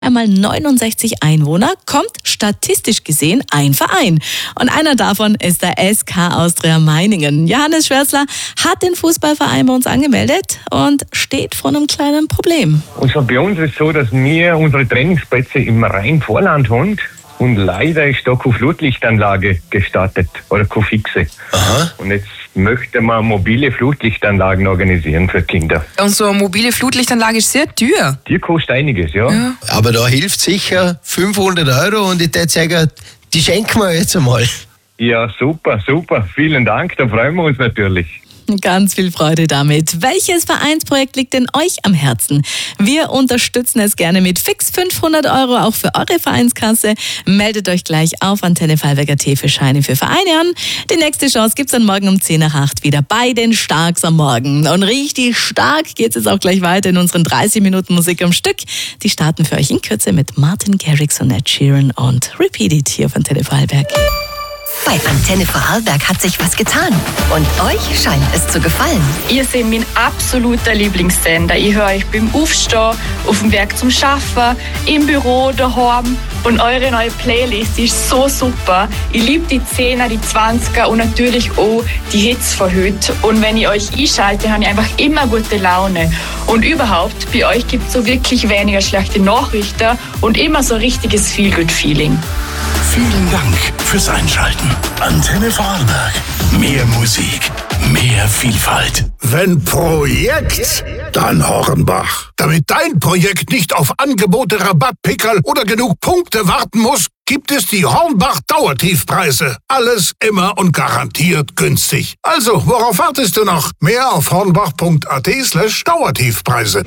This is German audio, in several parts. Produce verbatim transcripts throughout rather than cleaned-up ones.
einmal neunundsechzig Einwohner, kommt statistisch gesehen ein Verein. Und einer davon ist der S K Austria Meiningen. Johannes Schwärzler hat den Fußballverein bei uns angemeldet und steht vor einem kleinen Problem. Und so bei uns ist es so, dass wir unsere Trainingsplätze im Rhein-Vorland haben. Und leider ist da keine Flutlichtanlage gestartet oder keine fixe. Aha. Und jetzt möchte man mobile Flutlichtanlagen organisieren für Kinder. Und so eine mobile Flutlichtanlage ist sehr teuer. Die kostet einiges, ja. Ja. Aber da hilft sicher fünfhundert Euro und ich würde sagen, die schenken wir jetzt einmal. Ja, super, super. Vielen Dank, da freuen wir uns natürlich. Ganz viel Freude damit. Welches Vereinsprojekt liegt denn euch am Herzen? Wir unterstützen es gerne mit fix fünfhundert Euro, auch für eure Vereinskasse. Meldet euch gleich auf Antenne Vorarlberg Punkt at für Scheine für Vereine an. Die nächste Chance gibt's dann morgen um zehn nach acht wieder bei den Starks am Morgen. Und richtig stark geht's jetzt auch gleich weiter in unseren dreißig Minuten Musik am Stück. Die starten für euch in Kürze mit Martin Garrix und Ed Sheeran und Repeat It hier auf Antenne Vorarlberg. Bei Antenne Vorarlberg hat sich was getan. Und euch scheint es zu gefallen. Ihr seid mein absoluter Lieblingssender. Ich höre euch beim Aufstehen, auf dem Weg zum Schaffen, im Büro, daheim. Und eure neue Playlist ist so super. Ich liebe die Zehner, die Zwanziger und natürlich auch die Hits von heute. Und wenn ich euch einschalte, habe ich einfach immer gute Laune. Und überhaupt, bei euch gibt es so wirklich weniger schlechte Nachrichten und immer so richtiges Feel-Good-Feeling. Vielen Dank fürs Einschalten. Antenne Vorarlberg. Mehr Musik, mehr Vielfalt. Wenn Projekt, dann Hornbach. Damit dein Projekt nicht auf Angebote, Rabattpickerl oder genug Punkte warten muss, gibt es die Hornbach Dauertiefpreise. Alles immer und garantiert günstig. Also, worauf wartest du noch? Mehr auf hornbach punkt at slash Dauertiefpreise.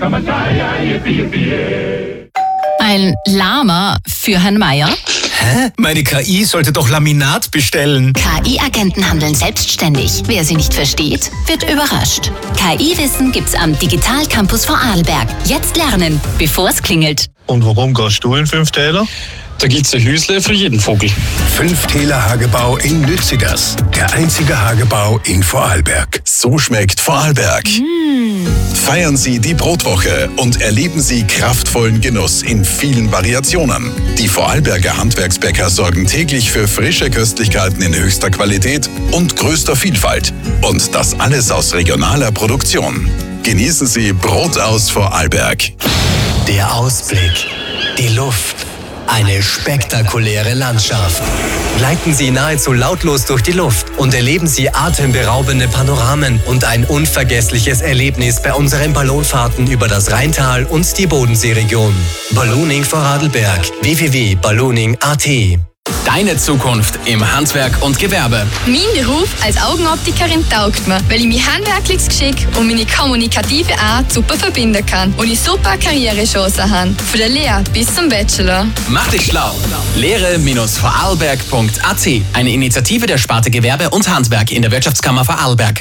Ein Lama für Herrn Meier. Hä? Meine K I sollte doch Laminat bestellen. K I-Agenten handeln selbstständig. Wer sie nicht versteht, wird überrascht. K I-Wissen gibt's am Digital Campus Vorarlberg. Jetzt lernen, bevor es klingelt. Und warum gehst du in fünf Täler? Da gibt's ein Hüsle für jeden Vogel. Fünf Täler Hagebau in Lützigers. Der einzige Hagebau in Vorarlberg. So schmeckt Vorarlberg. Mmh. Feiern Sie die Brotwoche und erleben Sie kraftvollen Genuss in vielen Variationen. Die Vorarlberger Handwerksbäcker sorgen täglich für frische Köstlichkeiten in höchster Qualität und größter Vielfalt. Und das alles aus regionaler Produktion. Genießen Sie Brot aus Vorarlberg. Der Ausblick, die Luft. Eine spektakuläre Landschaft. Gleiten Sie nahezu lautlos durch die Luft und erleben Sie atemberaubende Panoramen und ein unvergessliches Erlebnis bei unseren Ballonfahrten über das Rheintal und die Bodenseeregion. Ballooning Vorarlberg. w w w punkt ballooning punkt a t. Deine Zukunft im Handwerk und Gewerbe. Mein Beruf als Augenoptikerin taugt mir, weil ich mein handwerkliches Geschick und meine kommunikative Art super verbinden kann und ich super Karrierechancen habe. Von der Lehre bis zum Bachelor. Mach dich schlau. Lehre Vorarlberg punkt a t. Eine Initiative der Sparte Gewerbe und Handwerk in der Wirtschaftskammer Vorarlberg.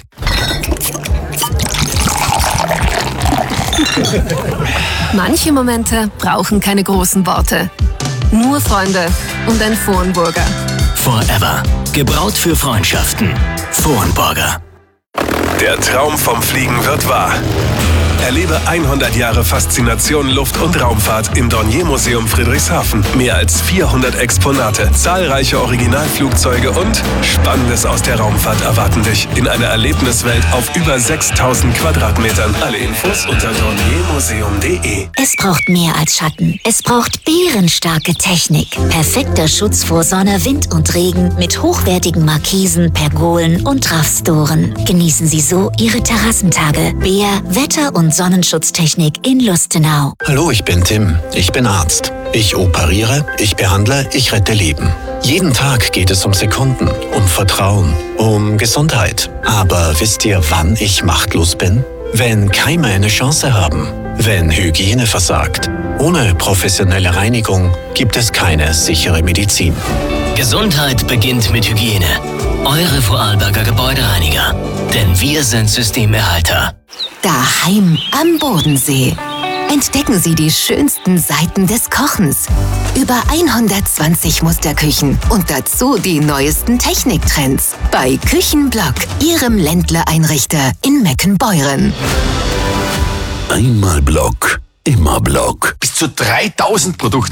Manche Momente brauchen keine großen Worte. Nur Freunde und ein Vornburger. Forever. Gebraut für Freundschaften. Vornburger. Der Traum vom Fliegen wird wahr. Erlebe hundert Jahre Faszination Luft- und Raumfahrt im Dornier-Museum Friedrichshafen. Mehr als vierhundert Exponate, zahlreiche Originalflugzeuge und Spannendes aus der Raumfahrt erwarten dich in einer Erlebniswelt auf über sechstausend Quadratmetern. Alle Infos unter dorniermuseum punkt de. Es braucht mehr als Schatten. Es braucht bärenstarke Technik. Perfekter Schutz vor Sonne, Wind und Regen mit hochwertigen Markisen, Pergolen und Raffstoren. Genießen Sie so Ihre Terrassentage. Bär, Wetter- und Sonnenschutztechnik in Lustenau. Hallo, ich bin Tim. Ich bin Arzt. Ich operiere, ich behandle, ich rette Leben. Jeden Tag geht es um Sekunden, um Vertrauen, um Gesundheit. Aber wisst ihr, wann ich machtlos bin? Wenn Keime eine Chance haben. Wenn Hygiene versagt. Ohne professionelle Reinigung gibt es keine sichere Medizin. Gesundheit beginnt mit Hygiene. Eure Vorarlberger Gebäudereiniger. Denn wir sind Systemerhalter. Daheim am Bodensee. Entdecken Sie die schönsten Seiten des Kochens. Über hundertzwanzig Musterküchen und dazu die neuesten Techniktrends. Bei Küchenblock, Ihrem Ländler-Einrichter in Meckenbeuren. Einmal Block. Immablock. Bis zu dreitausend Produkte